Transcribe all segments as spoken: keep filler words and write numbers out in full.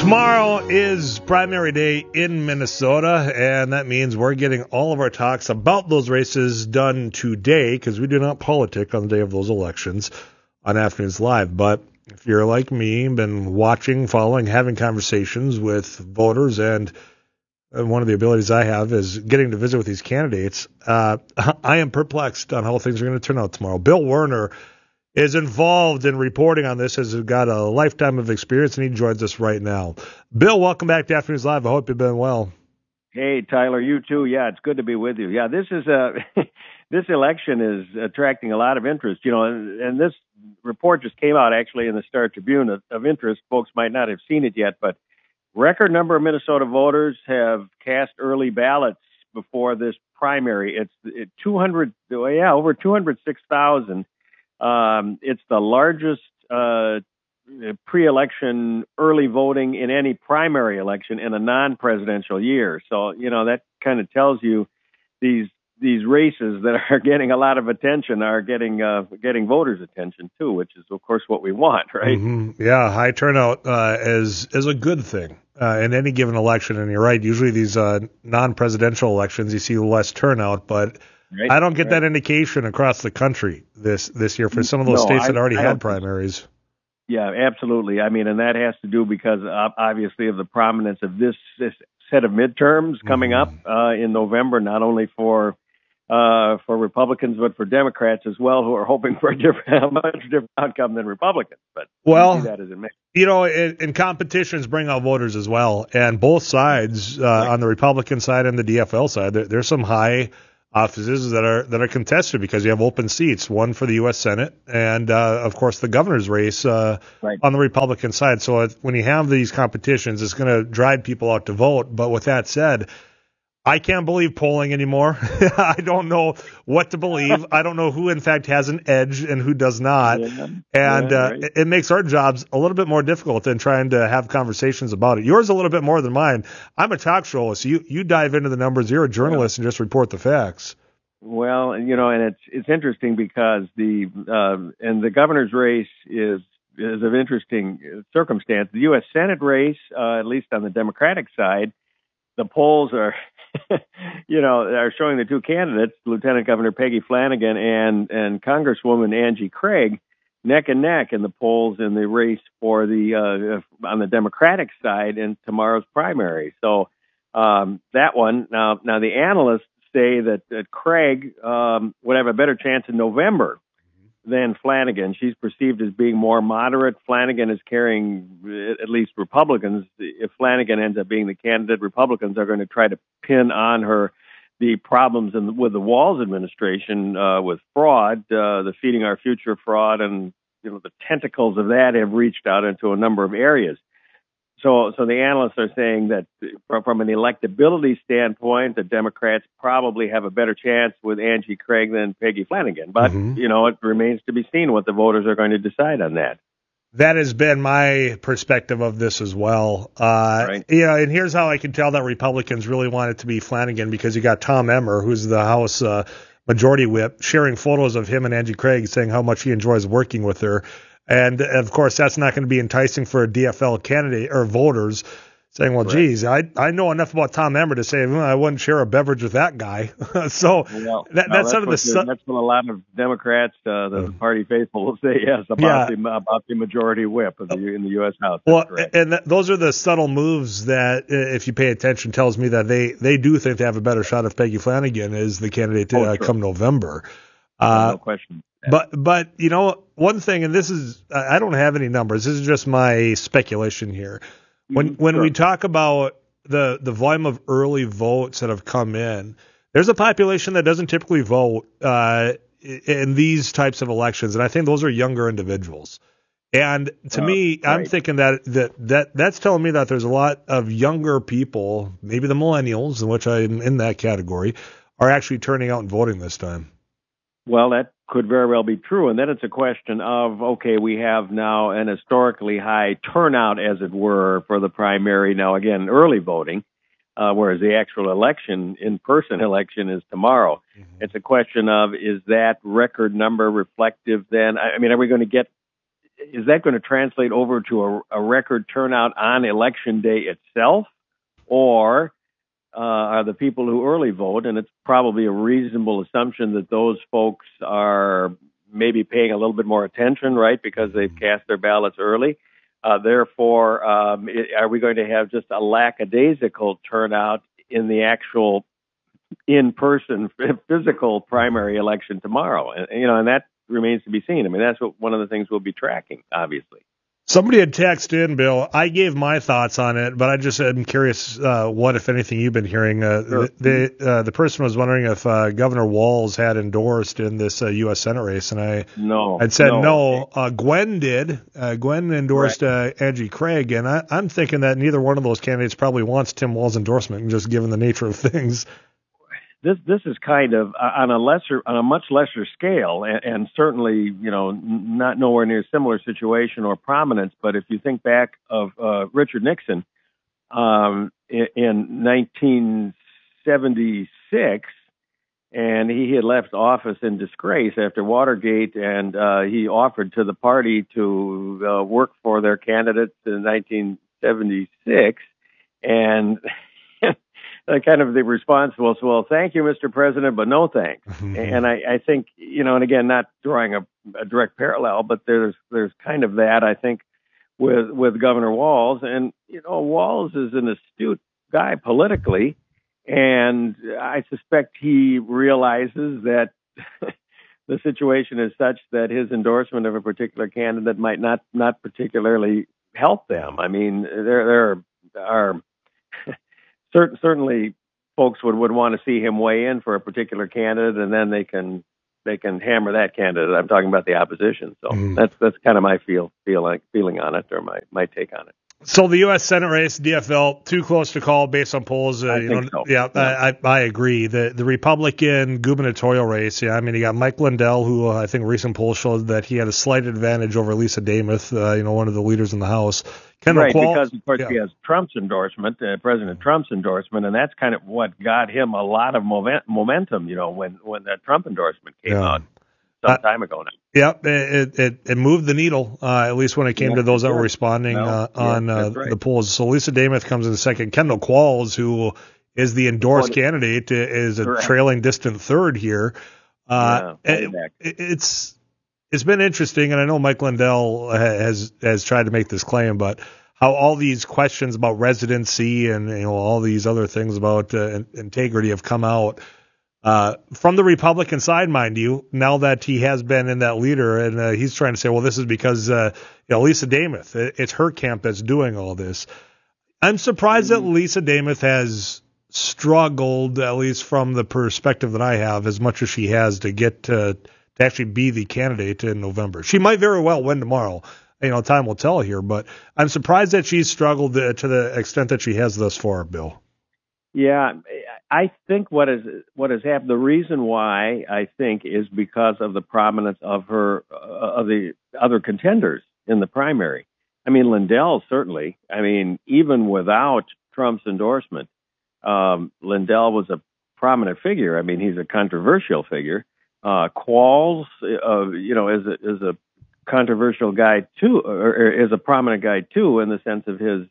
Tomorrow is primary day in Minnesota, and that means we're getting all of our talks about those races done today because we do not politic on the day of those elections on Afternoons Live. But if you're like me, been watching, following, having conversations with voters, and one of the abilities I have is getting to visit with these candidates, uh, I am perplexed on how things are going to turn out tomorrow. Bill Werner is involved in reporting on this, has got a lifetime of experience, and he joins us right now. Bill, welcome back to Afternoons Live. I hope you've been well. Hey, Tyler, you too. Yeah, it's good to be with you. Yeah, this is a this election is attracting a lot of interest. You know, and, and this report just came out actually in the Star Tribune of, of interest. Folks might not have seen it yet, but record number of Minnesota voters have cast early ballots before this primary. It's it, two hundred, yeah, over two hundred six thousand. Um, it's the largest uh, pre-election early voting in any primary election in a non-presidential year. So, you know, that kind of tells you these these races that are getting a lot of attention are getting uh, getting voters' attention too, which is, of course, what we want, right? Mm-hmm. Yeah, high turnout uh, is is a good thing uh, in any given election. And you're right, usually these uh, non-presidential elections, you see less turnout, but Right, I don't get right. that indication across the country this this year for some of those no, states that I, already I had primaries. Yeah, absolutely. I mean, and that has to do because uh, obviously of the prominence of this, this set of midterms coming mm-hmm. up uh, in November, not only for uh, for Republicans but for Democrats as well, who are hoping for a different, a much different outcome than Republicans. But well, you see that as it may. You know, in, in competitions bring out voters as well, and both sides uh, right. on the Republican side and the D F L side, there, there's some high offices that are that are contested because you have open seats, one for the U S Senate and, uh, of course, the governor's race uh, right. on the Republican side. So it, when you have these competitions, it's going to drive people out to vote. But with that said, I can't believe polling anymore. I don't know what to believe. I don't know who, in fact, has an edge and who does not. Yeah. And yeah, uh, right. it, it makes our jobs a little bit more difficult than trying to have conversations about it. Yours a little bit more than mine. I'm a talk show host. So you, you dive into the numbers. You're a journalist yeah. and just report the facts. Well, you know, and it's it's interesting because the uh, and the governor's race is is of interesting circumstance. The U S Senate race, uh, at least on the Democratic side, the polls are, you know, are showing the two candidates, Lieutenant Governor Peggy Flanagan and and Congresswoman Angie Craig, neck and neck in the polls in the race for the uh, on the Democratic side in tomorrow's primary. So um, that one now now the analysts say that, that Craig um, would have a better chance in November than Flanagan. She's perceived as being more moderate. Flanagan is carrying at least Republicans. If Flanagan ends up being the candidate, Republicans are going to try to pin on her the problems in, with the Walz administration uh, with fraud, uh, the Feeding Our Future fraud, and you know the tentacles of that have reached out into a number of areas. So, so the analysts are saying that from an electability standpoint, the Democrats probably have a better chance with Angie Craig than Peggy Flanagan. But, mm-hmm. you know, it remains to be seen what the voters are going to decide on that. That has been my perspective of this as well. Uh, right. You know, and here's how I can tell that Republicans really want it to be Flanagan, because you got Tom Emmer, who's the House uh, Majority Whip, sharing photos of him and Angie Craig saying how much he enjoys working with her. And, of course, that's not going to be enticing for a D F L candidate or voters saying, well, Correct. geez, I I know enough about Tom Emmer to say, well, I wouldn't share a beverage with that guy. so well, that, no, that's sort of the su- That's what a lot of Democrats, uh, the uh, party faithful, will say yes about, yeah. the, about the majority whip of the, in the U S House. That's well, correct. and th- those are the subtle moves that, if you pay attention, tells me that they, they do think they have a better shot if Peggy Flanagan is the candidate to, oh, uh, sure. come November. Uh, no question. But, but you know, one thing, and this is, I don't have any numbers. This is just my speculation here. When mm-hmm, when sure. we talk about the, the volume of early votes that have come in, there's a population that doesn't typically vote uh, in these types of elections, and I think those are younger individuals. And to uh, me, right. I'm thinking that, that that that's telling me that there's a lot of younger people, maybe the millennials, in which I'm in that category, are actually turning out and voting this time. Well, that could very well be true. And then it's a question of, okay, we have now an historically high turnout, as it were, for the primary. Now, again, early voting, uh, whereas the actual election, in-person election, is tomorrow. Mm-hmm. It's a question of, is that record number reflective then? I mean, are we going to get, is that going to translate over to a, a record turnout on election day itself, or uh, are the people who early vote, and it's probably a reasonable assumption that those folks are maybe paying a little bit more attention, right, because they've cast their ballots early. Uh, therefore, um, it, are we going to have just a lackadaisical turnout in the actual in-person physical primary election tomorrow? And, you know, and that remains to be seen. I mean, that's what one of the things we'll be tracking, obviously. Somebody had texted in, Bill. I gave my thoughts on it, but I just am curious uh, what, if anything, you've been hearing. Uh, Sure. the uh, the person was wondering if uh, Governor Walz had endorsed in this uh, U S Senate race, and I no, I'd said no. no. Uh, Gwen did. Uh, Gwen endorsed uh, Angie Craig, and I, I'm thinking that neither one of those candidates probably wants Tim Walz's endorsement, just given the nature of things. This this is kind of uh, on a lesser, on a much lesser scale, and, and certainly, you know, n- not nowhere near similar situation or prominence. But if you think back of uh, Richard Nixon um, in, in nineteen seventy-six, and he had left office in disgrace after Watergate, and uh, he offered to the party to uh, work for their candidates in nineteen seventy-six, and Uh, kind of the response was, well, thank you, Mister President, but no thanks. Mm-hmm. And I, I think, you know, and again, not drawing a, a direct parallel, but there's there's kind of that, I think, with with Governor Walz. And, you know, Walz is an astute guy politically, and I suspect he realizes that the situation is such that his endorsement of a particular candidate might not, not particularly help them. I mean, there, there are... Certainly, folks would, would want to see him weigh in for a particular candidate, and then they can they can hammer that candidate. I'm talking about the opposition. So mm. that's that's kind of my feel feel like feeling on it, or my, my take on it. So the U S Senate race, D F L, too close to call based on polls. Uh, I you think know, so. Yeah, yeah. I, I agree. The the Republican gubernatorial race, yeah, I mean, you got Mike Lindell, who uh, I think recent polls showed that he had a slight advantage over Lisa Damoth, uh, you know, one of the leaders in the House. Kendall right, Qual- because, of course, yeah. he has Trump's endorsement, uh, President Trump's endorsement, and that's kind of what got him a lot of moment- momentum, you know, when, when that Trump endorsement came yeah. out some uh, time ago now. Yep, it, it it moved the needle, uh, at least when it came yeah, to those that were responding no, uh, on yeah, uh, right. the polls. So Lisa Damoth comes in second. Kendall Qualls, who is the endorsed oh, candidate, is a correct. trailing distant third here. Uh, yeah, it, it's it's been interesting, and I know Mike Lindell has has tried to make this claim, but how all these questions about residency and you know all these other things about uh, integrity have come out. Uh, from the Republican side, mind you, now that he has been in that leader, and uh, he's trying to say, well, this is because uh, you know, Lisa Damoth, it, it's her camp that's doing all this. I'm surprised mm-hmm. that Lisa Damoth has struggled, at least from the perspective that I have, as much as she has to get to, to actually be the candidate in November. She might very well win tomorrow. You know, time will tell here, but I'm surprised that she's struggled to, to the extent that she has thus far, Bill. Yeah, I think what is what has happened. The reason why I think is because of the prominence of her uh, of the other contenders in the primary. I mean, Lindell certainly. I mean, even without Trump's endorsement, um, Lindell was a prominent figure. I mean, he's a controversial figure. Uh, Qualls, uh, you know, is a, is a controversial guy too, or is a prominent guy too, in the sense of his.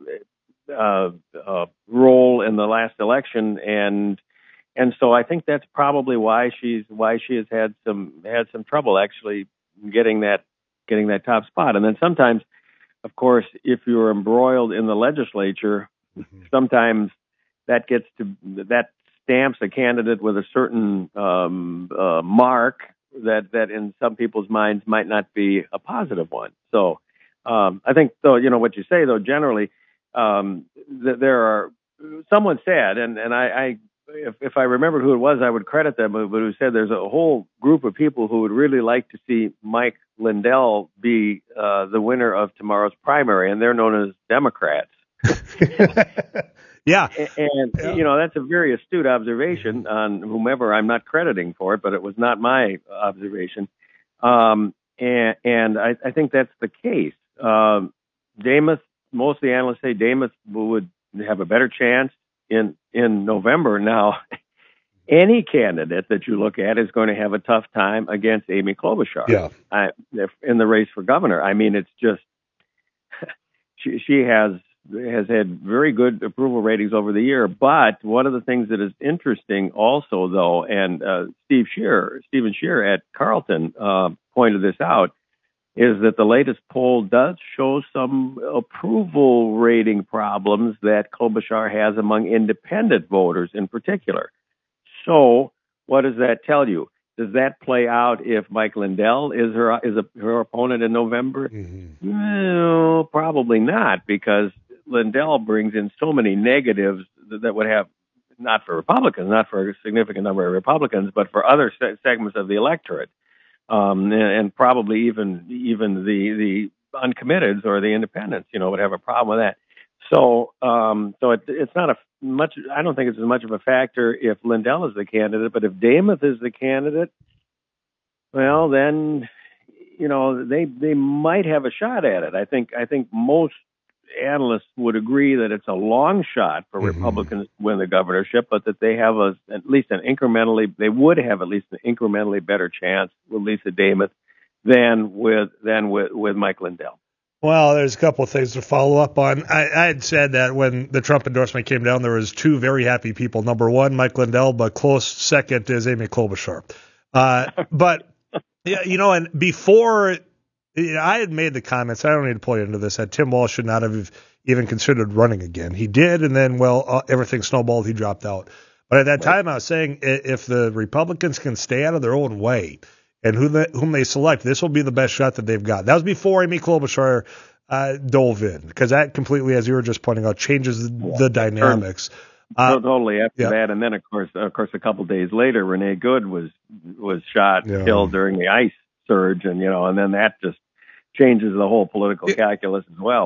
Uh, uh, role in the last election, and and so I think that's probably why she's why she has had some had some trouble actually getting that getting that top spot. And then sometimes, of course, if you're embroiled in the legislature, mm-hmm. sometimes that gets to that stamps a candidate with a certain um, uh, mark that that in some people's minds might not be a positive one. So um, I think, though, you know what you say, though, generally. Um, th- there are, someone said, and, and I, I if, if I remembered who it was, I would credit them, but who said there's a whole group of people who would really like to see Mike Lindell be uh, the winner of tomorrow's primary, and they're known as Democrats. yeah. And, and yeah. you know, that's a very astute observation on whomever I'm not crediting for it, but it was not my observation. Um, and and I, I think that's the case. Um, Damoth, most of the analysts say Damoth would have a better chance in, in November now. any candidate that you look at is going to have a tough time against Amy Klobuchar. Yeah. I, if, in the race for governor. I mean, it's just she, she has has had very good approval ratings over the year. But one of the things that is interesting also, though, and uh, Steve Shearer, Stephen Shearer at Carleton uh, pointed this out, is that the latest poll does show some approval rating problems that Klobuchar has among independent voters in particular. So what does that tell you? Does that play out if Mike Lindell is her is a, her opponent in November? Mm-hmm. No, probably not, because Lindell brings in so many negatives that, that would have, not for Republicans, not for a significant number of Republicans, but for other se- segments of the electorate, um, and, and probably even even the the uncommitteds or the independents, you know, would have a problem with that. So, um, so it, it's not a much. I don't think it's as much of a factor if Lindell is the candidate, but if Demuth is the candidate, well, then, you know, they they might have a shot at it. I think I think most analysts would agree that it's a long shot for mm-hmm. Republicans to win the governorship, but that they have a at least an incrementally they would have at least an incrementally better chance with Lisa Demuth than with than with with Mike Lindell. Well, there's a couple of things to follow up on. I, I had said that when the Trump endorsement came down, there was two very happy people. Number one, Mike Lindell, but close second is Amy Klobuchar. Uh, but, yeah, you know, and before you know, I had made the comments, I don't need to point into this, that Tim Walz should not have even considered running again. He did, and then, well, uh, everything snowballed. He dropped out. But at that time, I was saying if the Republicans can stay out of their own way, and who they, whom they select, this will be the best shot that they've got. That was before Amy Klobuchar uh, dove in, because that completely, as you were just pointing out, changes the, yeah, the dynamics. Uh, totally after yeah. that, and then of course, of course, a couple days later, Renee Good was was shot, yeah. killed during the ice surge, and you know, and then that just changes the whole political calculus as well.